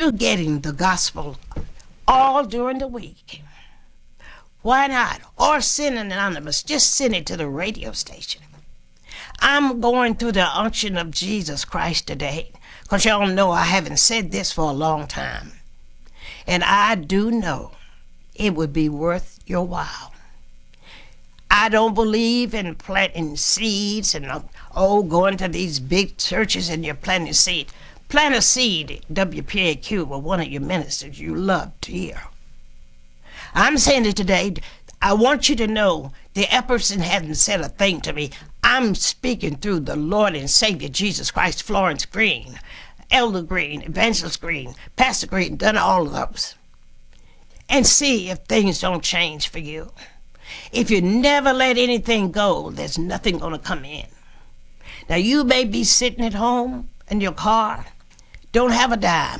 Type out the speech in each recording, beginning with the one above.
you're getting the gospel all during the week, why not? Or send an anonymous. Just send it to the radio station. I'm going through the unction of Jesus Christ today, because y'all know I haven't said this for a long time. And I do know it would be worth your while. I don't believe in planting seeds and, going to these big churches and you're planting seed. Plant a seed, WPAQ, with one of your ministers you love to hear. I'm saying it today. I want you to know the Epperson hasn't said a thing to me. I'm speaking through the Lord and Savior Jesus Christ, Florence Green, Elder Green, Evangelist Green, Pastor Green, done all of those. And see if things don't change for you. If you never let anything go, there's nothing going to come in. Now, you may be sitting at home in your car, don't have a dime.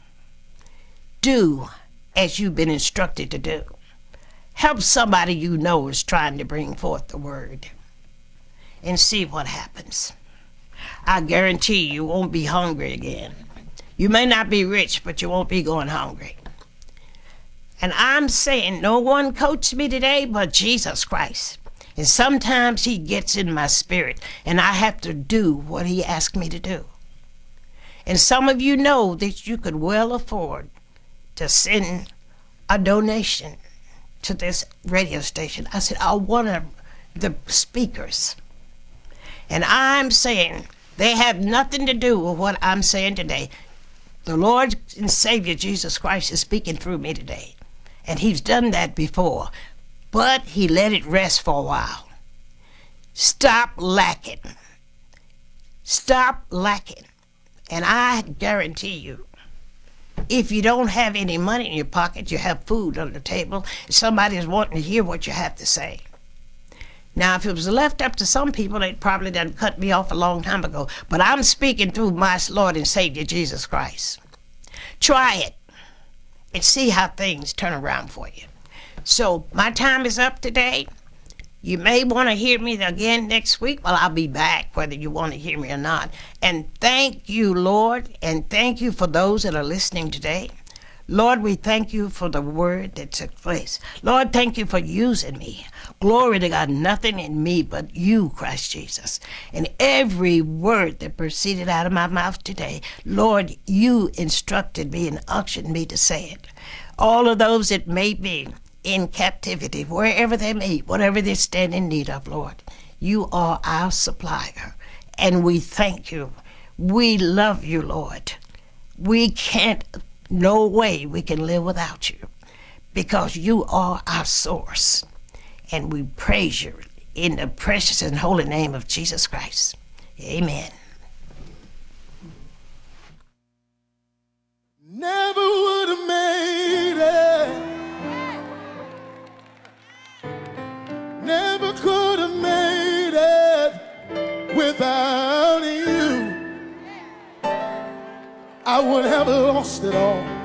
Do as you've been instructed to do. Help somebody you know is trying to bring forth the word. And see what happens. I guarantee you won't be hungry again. You may not be rich, but you won't be going hungry. And I'm saying no one coached me today but Jesus Christ. And sometimes he gets in my spirit, and I have to do what he asked me to do. And some of you know that you could well afford to send a donation to this radio station. I said, I want the speakers. And I'm saying they have nothing to do with what I'm saying today. The Lord and Savior Jesus Christ is speaking through me today. And he's done that before. But he let it rest for a while. Stop lacking. Stop lacking. And I guarantee you, if you don't have any money in your pocket, you have food on the table, somebody is wanting to hear what you have to say. Now, if it was left up to some people, they'd probably done cut me off a long time ago. But I'm speaking through my Lord and Savior, Jesus Christ. Try it and see how things turn around for you. So my time is up today. You may want to hear me again next week. Well, I'll be back whether you want to hear me or not. And thank you, Lord, and thank you for those that are listening today. Lord, we thank you for the word that took place. Lord, thank you for using me. Glory to God, nothing in me but you, Christ Jesus. And every word that proceeded out of my mouth today, Lord, you instructed me and unctioned me to say it. All of those that may be in captivity, wherever they may, whatever they stand in need of, Lord, you are our supplier. And we thank you. We love you, Lord. We can't, no way we can live without you, because you are our source. And we praise you in the precious and holy name of Jesus Christ. Amen. Never would have made it. Never could have made it without you. I would have lost it all.